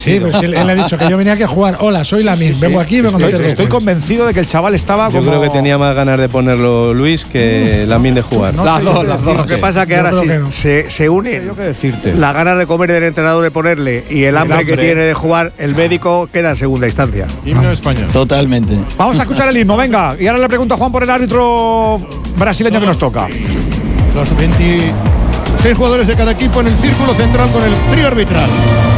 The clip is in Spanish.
Sí, pero si él ha dicho que yo venía aquí a jugar. Hola, soy Lamine. Vengo aquí, vengo a meter Estoy convencido de que el chaval estaba Yo como… creo que tenía más ganas de ponerlo Luis que Lamine de jugar. Las dos. Lo que pasa es que ahora sí se unen Yo qué decirte. las ganas de comer del entrenador de ponerle y el hambre que tiene de jugar, el médico queda en segunda instancia. Himno de España. Totalmente. Vamos a escuchar el himno, venga. Y ahora le pregunto a Juan por el árbitro brasileño que nos toca. Los 26 jugadores de cada equipo en el círculo central con el trío arbitral.